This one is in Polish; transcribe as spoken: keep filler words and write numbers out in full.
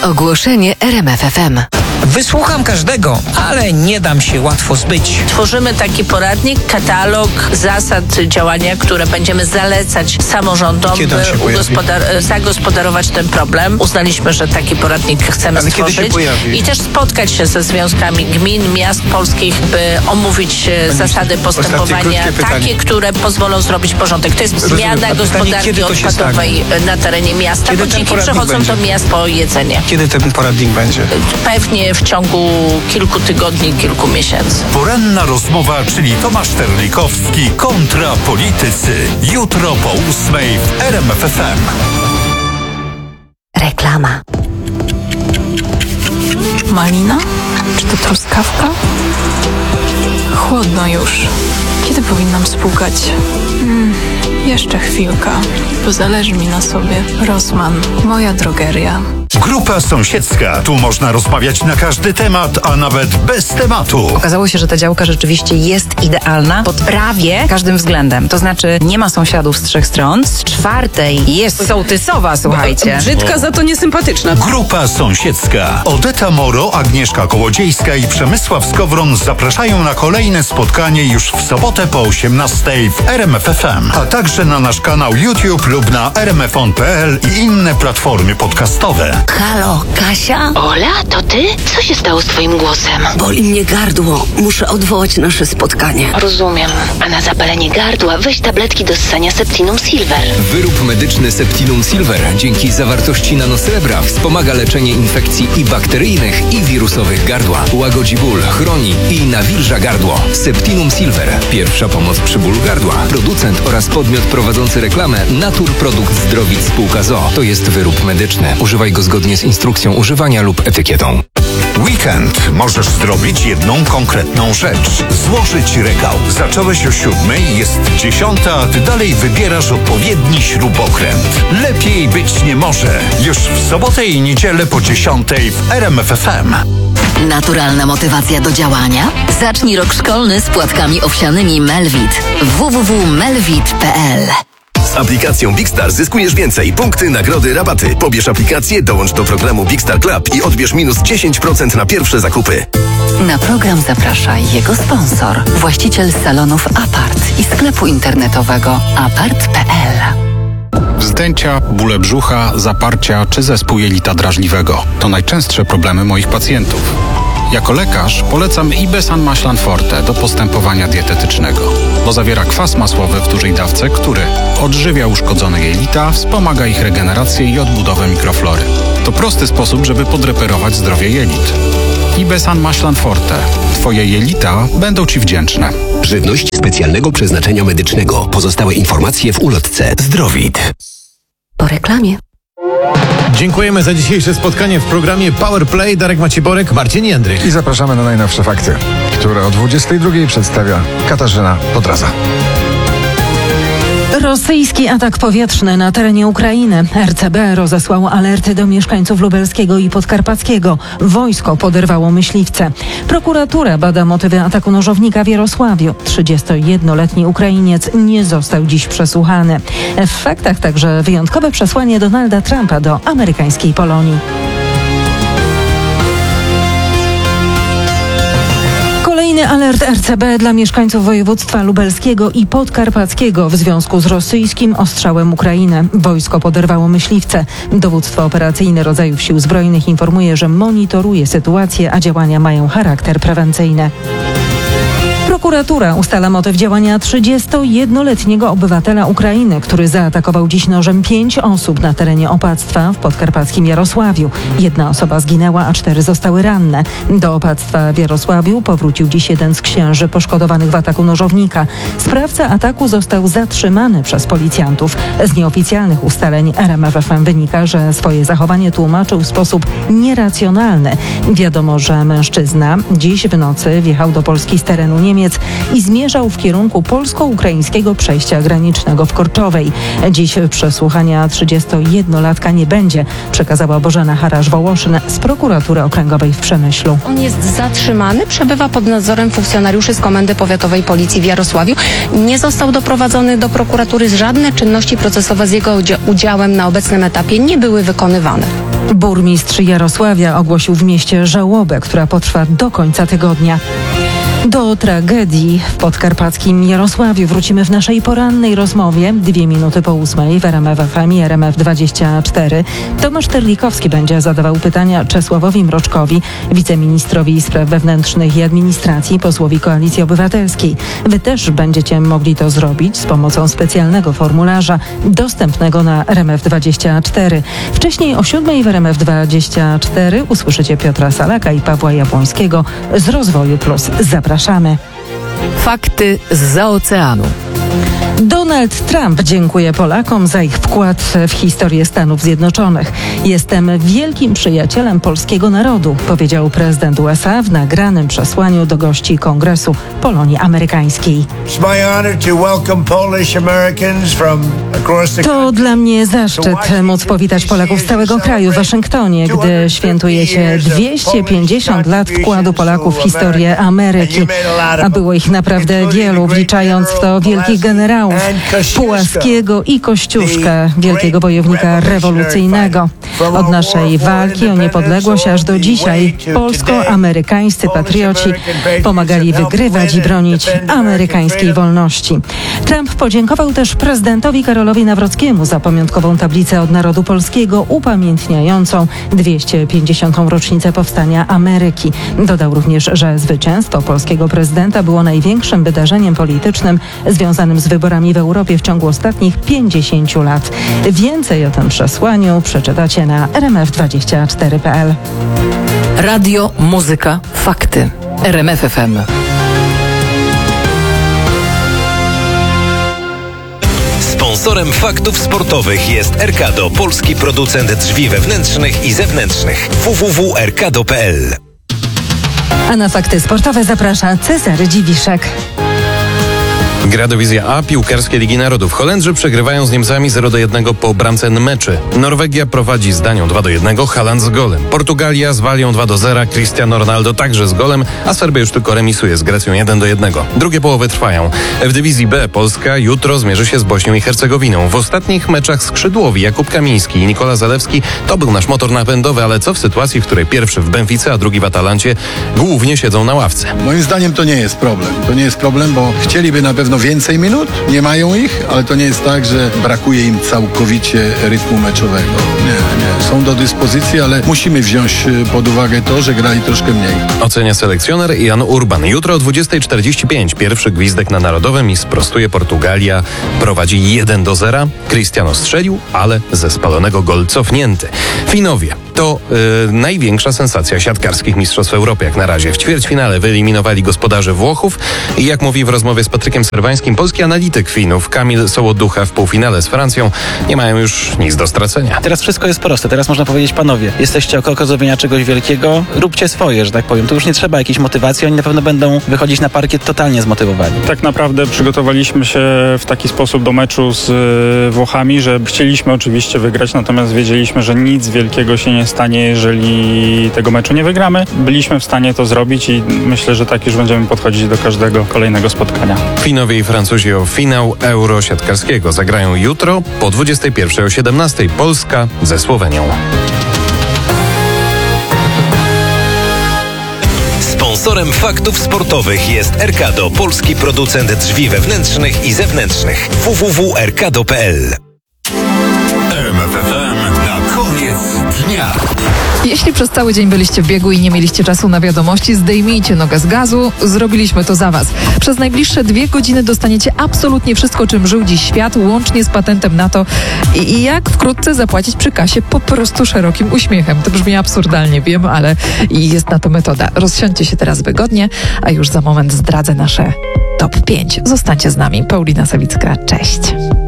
Ogłoszenie R M F F M. Wysłucham każdego, ale nie dam się łatwo zbyć. Tworzymy taki poradnik, katalog zasad działania, które będziemy zalecać samorządom, Kiedy on się by ugospodar- zagospodarować ten problem. Uznaliśmy, że taki poradnik chcemy Ale kiedy stworzyć się pojawi? i też spotkać się ze związkami gmin, miast polskich, by omówić e, zasady postępowania, takie, które pozwolą zrobić porządek. To jest Rozumiem. zmiana A pytanie, gospodarki kiedy to się odpadowej na terenie miasta, Kiedy bo ten dzieci poradnik przychodzą będzie? do miast po jedzenie. Kiedy ten poradnik będzie? Pewnie w ciągu kilku tygodni, kilku miesięcy. Poranna rozmowa, czyli Tomasz Terlikowski kontra politycy. Jutro po ósmej w R M F F M. Reklama. Malina? Czy to truskawka? Chłodno już. Kiedy powinnam spłukać? Hmm, jeszcze chwilka, bo zależy mi na sobie. Rossmann, moja drogeria. Grupa sąsiedzka. Tu można rozmawiać na każdy temat, a nawet bez tematu. Okazało się, że ta działka rzeczywiście jest idealna pod prawie każdym względem. To znaczy nie ma sąsiadów z trzech stron, z czwartej jest sołtysowa, słuchajcie. Brzydka, za to niesympatyczna. Grupa sąsiedzka. Odeta Moro, Agnieszka Kołodziejska i Przemysław Skowron zapraszają na kolejne spotkanie już w sobotę po osiemnastej w R M F F M, a także na nasz kanał YouTube lub na r m f on kropka p l i inne platformy podcastowe. Halo, Kasia? Ola, to ty? Co się stało z twoim głosem? Boli mnie gardło. Muszę odwołać nasze spotkanie. Rozumiem. A na zapalenie gardła weź tabletki do ssania Septinum Silver. Wyrób medyczny Septinum Silver dzięki zawartości nanosrebra wspomaga leczenie infekcji i bakteryjnych, i wirusowych gardła. Łagodzi ból, chroni i nawilża gardło. Septinum Silver. Pierwsza pomoc przy bólu gardła. Producent oraz podmiot prowadzący reklamę Natur Produkt Zdrowit Spółka z o o. To jest wyrób medyczny. Używaj go zgodnie z instrukcją używania lub etykietą. Weekend możesz zrobić jedną konkretną rzecz. Złożyć regał. Zacząłeś o siódmej, jest dziesiąta, a ty dalej wybierasz odpowiedni śrubokręt. Lepiej być nie może. Już w sobotę i niedzielę po dziesiątej w R M F F M. Naturalna motywacja do działania? Zacznij rok szkolny z płatkami owsianymi Melvit. w w w kropka melvit kropka p l. Z aplikacją Bigstar zyskujesz więcej. Punkty, nagrody, rabaty. Pobierz aplikację, dołącz do programu Bigstar Club i odbierz minus dziesięć procent na pierwsze zakupy. Na program zaprasza jego sponsor, właściciel salonów Apart i sklepu internetowego apart kropka p l. Wzdęcia, bóle brzucha, zaparcia czy zespół jelita drażliwego to najczęstsze problemy moich pacjentów. Jako lekarz polecam Ibesan Maślan Forte do postępowania dietetycznego, bo zawiera kwas masłowy w dużej dawce, który odżywia uszkodzone jelita, wspomaga ich regenerację i odbudowę mikroflory. To prosty sposób, żeby podreperować zdrowie jelit. Ibesan Maślan Forte. Twoje jelita będą Ci wdzięczne. Żywność specjalnego przeznaczenia medycznego. Pozostałe informacje w ulotce Zdrowit. Po reklamie. Dziękujemy za dzisiejsze spotkanie w programie Power Play. Darek Maciborek, Marcin Jędrych. I zapraszamy na najnowsze fakty, które o dwudziestej drugiej przedstawia Katarzyna Podraza. Rosyjski atak powietrzny na terenie Ukrainy. R C B rozesłał alerty do mieszkańców lubelskiego i podkarpackiego. Wojsko poderwało myśliwce. Prokuratura bada motywy ataku nożownika w Jarosławiu. trzydziestojednoletni Ukrainiec nie został dziś przesłuchany. W faktach także wyjątkowe przesłanie Donalda Trumpa do amerykańskiej Polonii. Kolejny alert R C B dla mieszkańców województwa lubelskiego i podkarpackiego w związku z rosyjskim ostrzałem Ukrainy. Wojsko poderwało myśliwce. Dowództwo operacyjne rodzajów sił zbrojnych informuje, że monitoruje sytuację, a działania mają charakter prewencyjny. Prokuratura ustala motyw działania trzydziestojednoletniego obywatela Ukrainy, który zaatakował dziś nożem pięć osób na terenie opactwa w podkarpackim Jarosławiu. Jedna osoba zginęła, a cztery zostały ranne. Do opactwa w Jarosławiu powrócił dziś jeden z księży poszkodowanych w ataku nożownika. Sprawca ataku został zatrzymany przez policjantów. Z nieoficjalnych ustaleń R M F F M wynika, że swoje zachowanie tłumaczył w sposób nieracjonalny. Wiadomo, że mężczyzna dziś w nocy wjechał do Polski z terenu Niemiec i zmierzał w kierunku polsko-ukraińskiego przejścia granicznego w Korczowej. Dziś przesłuchania trzydziestojednolatka nie będzie, przekazała Bożena Harasz-Wołoszyn z prokuratury okręgowej w Przemyślu. On jest zatrzymany, przebywa pod nadzorem funkcjonariuszy z Komendy Powiatowej Policji w Jarosławiu. Nie został doprowadzony do prokuratury, żadne czynności procesowe z jego udziałem na obecnym etapie nie były wykonywane. Burmistrz Jarosławia ogłosił w mieście żałobę, która potrwa do końca tygodnia. Do tragedii w podkarpackim Jarosławiu wrócimy w naszej porannej rozmowie dwie minuty po ósmej w R M F F M i R M F dwadzieścia cztery. Tomasz Terlikowski będzie zadawał pytania Czesławowi Mroczkowi, wiceministrowi spraw wewnętrznych i administracji, posłowi Koalicji Obywatelskiej. Wy też będziecie mogli to zrobić z pomocą specjalnego formularza dostępnego na R M F dwadzieścia cztery. Wcześniej o siódmej w R M F dwadzieścia cztery usłyszycie Piotra Salaka i Pawła Jabłońskiego z Rozwoju Plus. Zapraszamy. Fakty zza oceanu. Donald Trump dziękuje Polakom za ich wkład w historię Stanów Zjednoczonych. Jestem wielkim przyjacielem polskiego narodu, powiedział prezydent U S A w nagranym przesłaniu do gości Kongresu Polonii Amerykańskiej. To dla mnie zaszczyt móc powitać Polaków z całego kraju w Waszyngtonie, gdy świętujecie dwieście pięćdziesiąt lat wkładu Polaków w historię Ameryki. A było ich naprawdę wielu, wliczając w to wielkich generałów, Pułaskiego i Kościuszkę, wielkiego bojownika rewolucyjnego. Od naszej walki o niepodległość aż do dzisiaj polsko-amerykańscy patrioci pomagali wygrywać i bronić amerykańskiej wolności. Trump podziękował też prezydentowi Karolowi Nawrockiemu za pamiątkową tablicę od narodu polskiego upamiętniającą dwieście pięćdziesiątą rocznicę powstania Ameryki. Dodał również, że zwycięstwo polskiego prezydenta było największym wydarzeniem politycznym związanym z wyborami w Europie w ciągu ostatnich pięćdziesięciu lat. Więcej o tym przesłaniu przeczytacie na R M F dwadzieścia cztery kropka p l. Radio, muzyka, fakty. R M F F M. Sponsorem faktów sportowych jest Erkado, polski producent drzwi wewnętrznych i zewnętrznych. w w w kropka erkado kropka p l. A na fakty sportowe zaprasza Cezary Dziwiszek. Gra do Wizja A, piłkarskie Ligi Narodów. Holendrzy przegrywają z Niemcami zero do jednego po bramce Nmeczy. Norwegia prowadzi z Danią dwa do jednego, Haaland z golem. Portugalia z Walią dwa do zera, Cristiano Ronaldo także z golem, a Serbia już tylko remisuje z Grecją jeden do jednego. Drugie połowy trwają. W dywizji B Polska jutro zmierzy się z Bośnią i Hercegowiną. W ostatnich meczach skrzydłowi Jakub Kamiński i Nikola Zalewski to był nasz motor napędowy, ale co w sytuacji, w której pierwszy w Benfice, a drugi w Atalancie głównie siedzą na ławce? Moim zdaniem to nie jest problem. To nie jest problem, bo chcieliby na pewno więcej minut, nie mają ich, ale to nie jest tak, że brakuje im całkowicie rytmu meczowego. Nie, nie. Są do dyspozycji, ale musimy wziąć pod uwagę to, że grali troszkę mniej. Ocenia selekcjoner Jan Urban. Jutro o dwudziestej czterdzieści pięć pierwszy gwizdek na Narodowym i sprostuje Portugalia. Prowadzi jeden do zera. Cristiano strzelił, ale ze spalonego gol cofnięty. Finowie to yy, największa sensacja siatkarskich mistrzostw Europy jak na razie. W ćwierćfinale wyeliminowali gospodarzy Włochów i jak mówi w rozmowie z Patrykiem Serwańskim polski analityk Finów Kamil Sołoducha w półfinale z Francją, nie mają już nic do stracenia. Teraz wszystko jest proste. Teraz można powiedzieć, panowie, jesteście o krok zrobienia czegoś wielkiego, róbcie swoje, że tak powiem. To już nie trzeba jakiejś motywacji, oni na pewno będą wychodzić na parkiet totalnie zmotywowani. Tak naprawdę przygotowaliśmy się w taki sposób do meczu z Włochami, że chcieliśmy oczywiście wygrać, natomiast wiedzieliśmy, że nic wielkiego się nie stanie, jeżeli tego meczu nie wygramy. Byliśmy w stanie to zrobić i myślę, że tak już będziemy podchodzić do każdego kolejnego spotkania. Finowie i Francuzi o finał Euro siatkarskiego zagrają jutro po dwudziestej pierwszej o siedemnastej Polska ze Słowenią. Sponsorem faktów sportowych jest Erkado, polski producent drzwi wewnętrznych i zewnętrznych. w w w kropka erkado kropka p l. R M F F M na koniec dnia. Jeśli przez cały dzień byliście w biegu i nie mieliście czasu na wiadomości, zdejmijcie nogę z gazu, zrobiliśmy to za was. Przez najbliższe dwie godziny dostaniecie absolutnie wszystko, czym żył dziś świat, łącznie z patentem na to i, i jak wkrótce zapłacić przy kasie po prostu szerokim uśmiechem. To brzmi absurdalnie, wiem, ale jest na to metoda. Rozsiądźcie się teraz wygodnie, a już za moment zdradzę nasze top pięć. Zostańcie z nami. Paulina Sawicka, cześć.